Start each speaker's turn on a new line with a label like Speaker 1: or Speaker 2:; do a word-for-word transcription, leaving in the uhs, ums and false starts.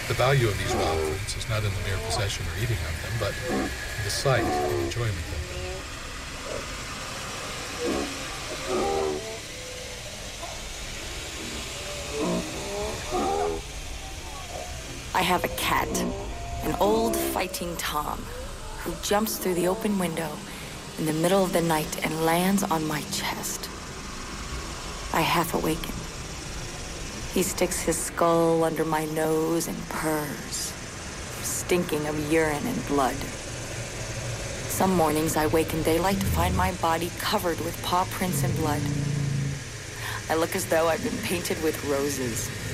Speaker 1: The value of these wild foods is not in the mere possession or eating of them, but the sight and enjoyment of them.
Speaker 2: I have a cat, an old fighting Tom, who jumps through the open window in the middle of the night and lands on my chest. I half awaken. He sticks his skull under my nose and purrs, stinking of urine and blood. Some mornings I wake in daylight to find my body covered with paw prints and blood. I look as though I've been painted with roses.